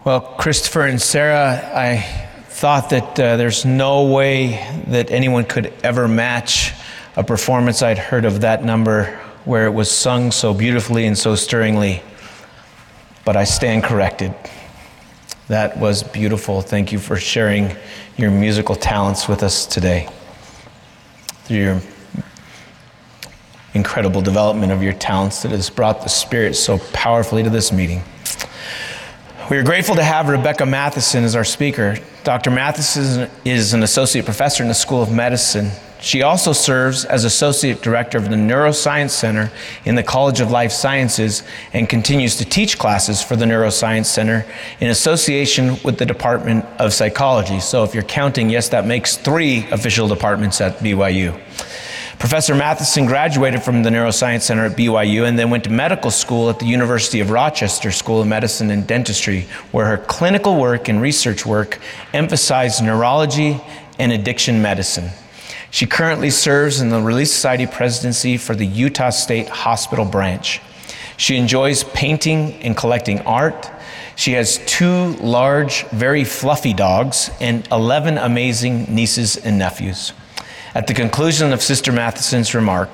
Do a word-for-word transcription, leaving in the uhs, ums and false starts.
Well, Christopher and Sarah, I thought that uh, there's no way that anyone could ever match a performance I'd heard of that number where it was sung so beautifully and so stirringly. But I stand corrected. That was beautiful. Thank you for sharing your musical talents with us today. Through your incredible development of your talents that has brought the Spirit so powerfully to this meeting. We are grateful to have Rebecca Matheson as our speaker. Doctor Matheson is an associate professor in the School of Medicine. She also serves as associate director of the Neuroscience Center in the College of Life Sciences and continues to teach classes for the Neuroscience Center in association with the Department of Psychology. So if you're counting, yes, that makes three official departments at B Y U. Professor Matheson graduated from the Neuroscience Center at B Y U and then went to medical school at the University of Rochester School of Medicine and Dentistry, where her clinical work and research work emphasized neurology and addiction medicine. She currently serves in the Relief Society presidency for the Utah State Hospital branch. She enjoys painting and collecting art. She has two large, very fluffy dogs and eleven amazing nieces and nephews. At the conclusion of Sister Matheson's remarks,